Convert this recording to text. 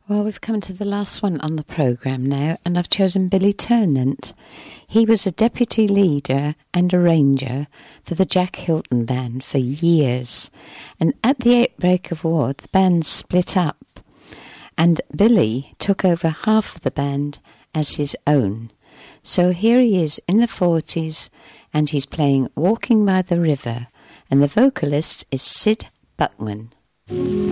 Well, we've come to the last one on the programme now, and I've chosen Billy Ternant. He was a deputy leader and arranger for the Jack Hilton Band for years, and at the outbreak of war, the band split up, and Billy took over half of the band as his own. So here he is in the 40s, and he's playing Walking by the River, and the vocalist is Sid Buckman.